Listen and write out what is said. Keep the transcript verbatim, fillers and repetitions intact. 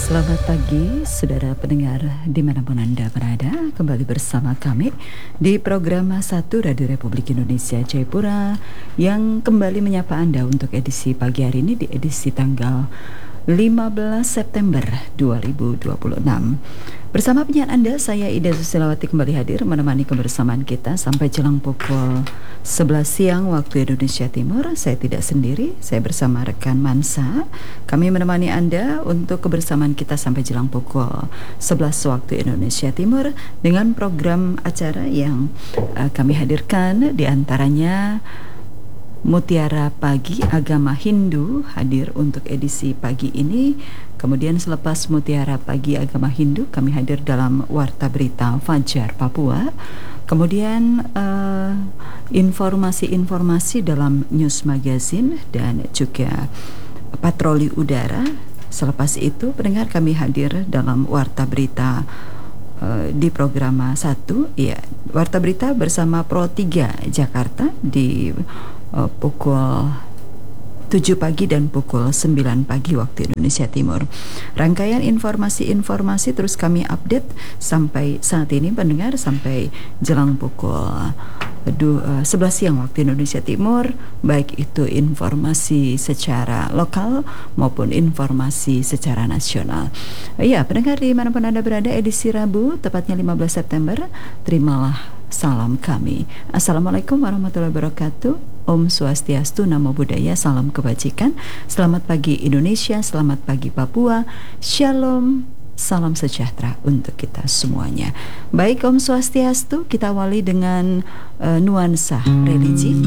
Selamat pagi, saudara pendengar dimanapun Anda berada. Kembali bersama kami di program satu Radio Republik Indonesia Jayapura yang kembali menyapa Anda untuk edisi pagi hari ini di edisi tanggal lima belas September dua ribu dua puluh enam. Bersama penyiar Anda, saya Ida Susilawati kembali hadir menemani kebersamaan kita sampai jelang pukul sebelas siang waktu Indonesia Timur. Saya tidak sendiri, saya bersama rekan Mansa. Kami menemani Anda untuk kebersamaan kita sampai jelang pukul sebelas waktu Indonesia Timur dengan program acara yang uh, kami hadirkan, di antaranya Mutiara Pagi Agama Hindu hadir untuk edisi pagi ini. Kemudian selepas Mutiara Pagi Agama Hindu, kami hadir dalam Warta Berita Fajar Papua. Kemudian uh, informasi-informasi dalam News Magazine dan juga patroli udara. Selepas itu pendengar, kami hadir dalam Warta Berita uh, di program satu, ya, Warta Berita bersama Pro tiga Jakarta di uh, pukul tujuh pagi dan pukul sembilan pagi waktu Indonesia Timur. Rangkaian informasi-informasi terus kami update sampai saat ini pendengar, sampai jelang pukul sebelas siang waktu Indonesia Timur, baik itu informasi secara lokal maupun informasi secara nasional. Ya, pendengar dimanapun Anda berada, edisi Rabu tepatnya lima belas September, terimalah salam kami. Assalamualaikum warahmatullahi wabarakatuh. Om Swastiastu, Namo Buddhaya, salam kebajikan. Selamat pagi Indonesia, selamat pagi Papua. Shalom, salam sejahtera untuk kita semuanya. Baik, Om Swastiastu, kita awali dengan uh, nuansa religi.